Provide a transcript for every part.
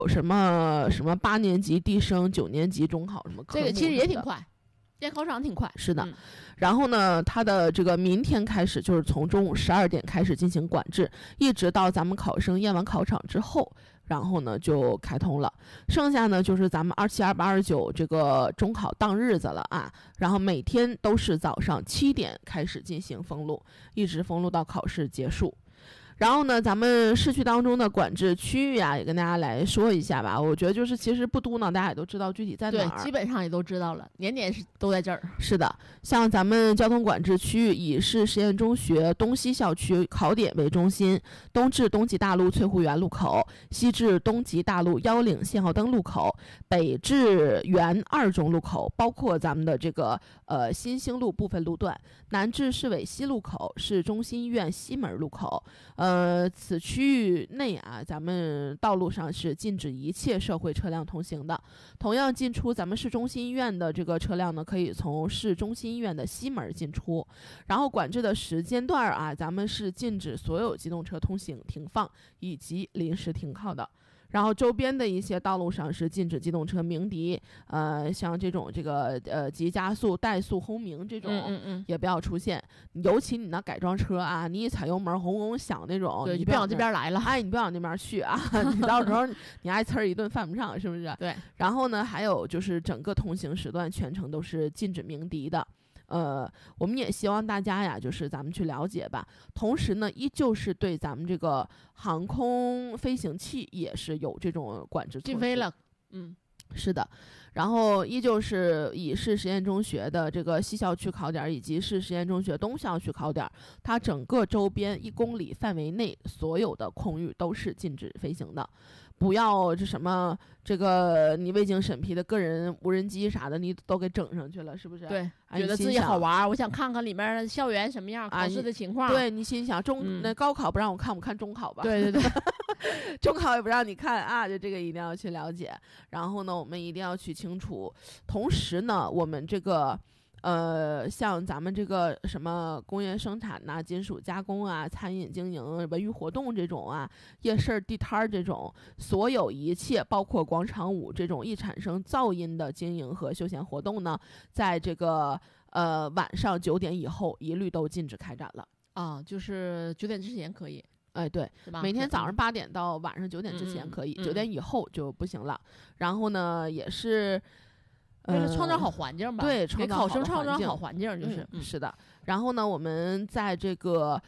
什么8年级地升9年级中考什么科目， 这个其实也挺快，现在考场挺快。 是的，然后呢，它的这个明天开始就是从中午12点开始进行管制，一直到咱们考生验完考场之后，然后呢就开通了。剩下呢就是咱们27、28、29这个中考当日子了啊，然后每天都是早上7点开始进行封路，一直封路到考试结束。然后呢，咱们市区当中的管制区域啊，也跟大家来说一下吧。我觉得就是其实不嘟囔，大家也都知道具体在哪儿， 对，基本上也都知道了，年年都在这儿。 是的，像咱们交通管制区域以市实验中学东西校区考点为中心，东至东极大路翠湖园路口，西至东极大路腰岭信号灯路口，北至原2中路口，包括咱们的这个新兴路部分路段，南至市委西路口，市中心医院西门路口。此区域内啊，咱们道路上是禁止一切社会车辆通行的。同样进出咱们市中心医院的这个车辆呢，可以从市中心医院的西门进出。然后管制的时间段啊，咱们是禁止所有机动车通行、停放以及临时停靠的。然后周边的一些道路上是禁止机动车鸣笛，像这种急加速、怠速、轰鸣这种，也不要出现。尤其你那改装车啊，你一踩油门轰轰响那种， 对，你不往这边来了， 哎，你不往那边去啊，你到时候你挨呲儿一顿犯不上，是不是？ 对。 然后呢，还有就是整个通行时段全程都是禁止鸣笛的。我们也希望大家呀，就是咱们去了解吧。同时呢，依旧是对咱们这个航空飞行器也是有这种管制措施， 禁飞了。 是的。然后依旧是以市实验中学的这个西校区考点以及市实验中学东校区考点，它整个周边1公里范围内所有的空域都是禁止飞行的。不要这什么这个你未经审批的个人无人机啥的，你都给整上去了，是不是？ 对，觉得自己好玩，我想看看里面的校园什么样，考试的情况。 对，你心想那高考不让我看，我看中考吧。 对对对， 中考也不让你看啊，就这个一定要去了解。然后呢，我们一定要去清楚。同时呢，我们这个像咱们这个什么工业生产呐、金属加工啊、餐饮经营、文娱活动这种啊、夜市地摊这种，所有一切包括广场舞这种易产生噪音的经营和休闲活动呢，在这个晚上9点以后一律都禁止开展了啊，就是9点之前可以。 哎，对，每天早上8点到晚上9点之前可以，9点以后就不行了。然后呢，也是为了创造好环境吧， 对， 给考生创造好环境，就是是的。然后呢，我们在这个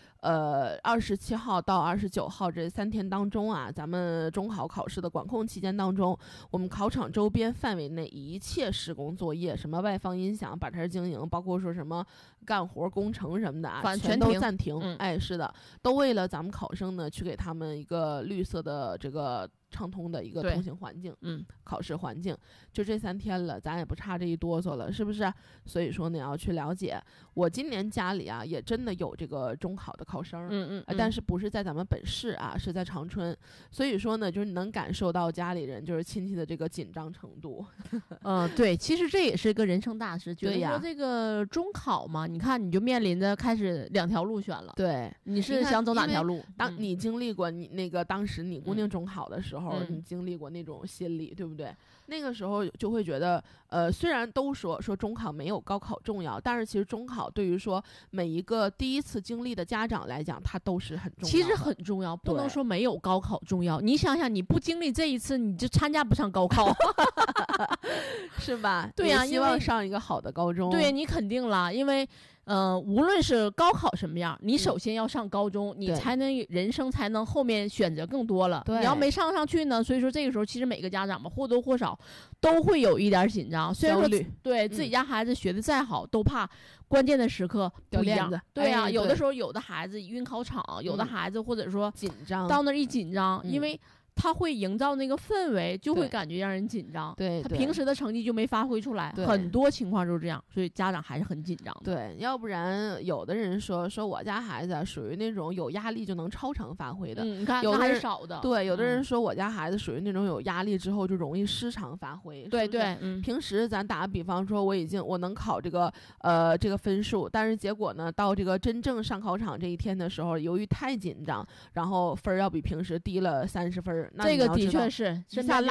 27号到29号这3天当中啊，咱们中考考试的管控期间当中，我们考场周边范围内一切施工作业，什么外放音响、把摊经营，包括说什么干活工程什么的啊，全都暂停。哎，是的，都为了咱们考生呢，去给他们一个绿色的这个畅通的一个通行环境，考试环境。就这3天了，咱也不差这一哆嗦了，是不是？所以说呢，要去了解。我今年家里啊，也真的有这个中考的考生，但是不是在咱们本市啊，是在长春。所以说呢，就是你能感受到家里人就是亲戚的这个紧张程度。 对，其实这也是一个人生大事。觉得说这个中考嘛，你看你就面临着开始2条路选了。 对， 你是想走哪条路？ 当你经历过你那个当时你姑娘中考的时候，你经历过那种心理，对不对？那个时候就会觉得，虽然都说中考没有高考重要，但是其实中考对于说每一个第一次经历的家长来讲，它都是很重要的。 其实很重要，不能说没有高考重要。你想想，你不经历这一次，你就参加不上高考， 是吧？ 对呀， 希望上一个好的高中。 对，你肯定了，因为无论是高考什么样，你首先要上高中，你才能人生才能后面选择更多了。 对， 你要没上上去呢，所以说这个时候其实每个家长嘛，或多或少都会有一点紧张。虽然说对自己家孩子学的再好，都怕关键的时刻不一样。对啊，有的时候有的孩子晕考场，有的孩子或者说紧张， 到那一紧张，因为他会营造那个氛围，就会感觉让人紧张。 对， 他平时的成绩就没发挥出来，很多情况就是这样，所以家长还是很紧张的。 对，要不然有的人说我家孩子属于那种有压力就能超常发挥的， 你看有的还是少的。 对，有的人说我家孩子属于那种有压力之后就容易失常发挥。 对对， 平时咱打个比方说，我能考这个分数，但是结果呢，到这个真正上考场这一天的时候，由于太紧张，然后分要比平时低了30分。 这个的确是一下